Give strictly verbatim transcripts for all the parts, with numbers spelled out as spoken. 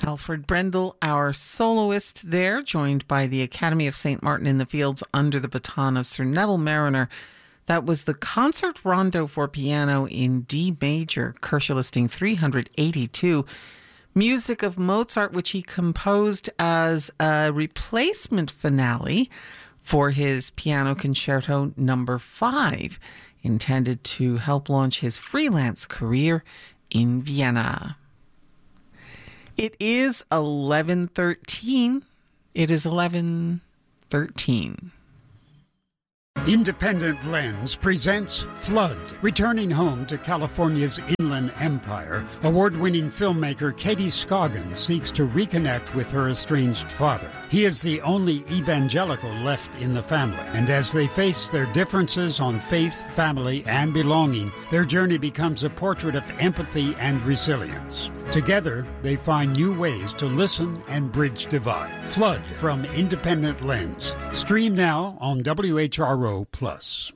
Alfred Brendel, our soloist there, joined by the Academy of Saint Martin in the Fields under the baton of Sir Neville Marriner. That was the Concert Rondo for Piano in D major, Korsche listing three hundred eighty-two. Music of Mozart, which he composed as a replacement finale for his Piano Concerto number five, intended to help launch his freelance career in Vienna. It is eleven thirteen. It is eleven thirteen. Independent Lens presents Flood. Returning home to California's Inland Empire, award-winning filmmaker Katie Scoggin seeks to reconnect with her estranged father. He is the only evangelical left in the family, and as they face their differences on faith, family, and belonging, their journey becomes a portrait of empathy and resilience. Together, they find new ways to listen and bridge divide. Flood from Independent Lens. Stream now on W H R O Plus.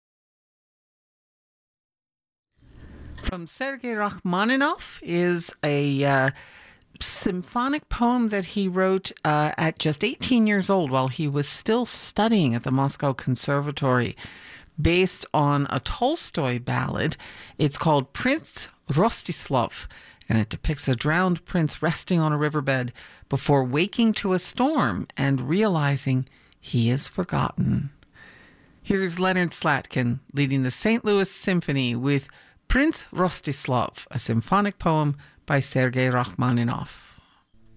From Sergei Rachmaninoff is a uh, symphonic poem that he wrote uh, at just eighteen years old while he was still studying at the Moscow Conservatory, based on a Tolstoy ballad. It's called Prince Rostislav, and it depicts a drowned prince resting on a riverbed before waking to a storm and realizing he is forgotten. Here's Leonard Slatkin leading the Saint Louis Symphony with Prince Rostislav, a symphonic poem by Sergei Rachmaninoff.